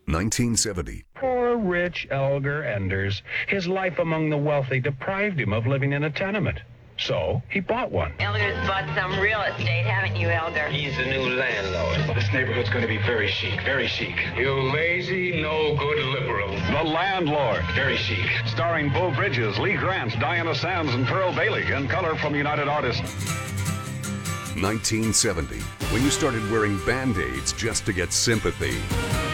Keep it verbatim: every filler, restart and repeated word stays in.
nineteen seventy. Poor rich Elgar Enders. His life among the wealthy deprived him of living in a tenement. So he bought one. Elgar's bought some real estate, haven't you, Elgar? He's the new landlord. Well, this neighborhood's going to be very chic, very chic. You lazy, no-good liberal. The Landlord. Very chic. Starring Beau Bridges, Lee Grant, Diana Sands, and Pearl Bailey, in color from United Artists. nineteen seventy, when you started wearing Band-Aids just to get sympathy.